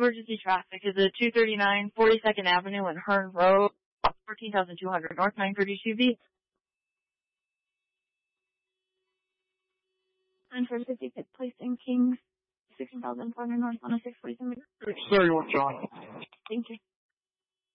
Emergency traffic is at 239 42nd Avenue and Hearn Road, 14,200 North, 932B. 950 Pitt Place in Kings, 16,400 North, 10647. 31 John. Thank you.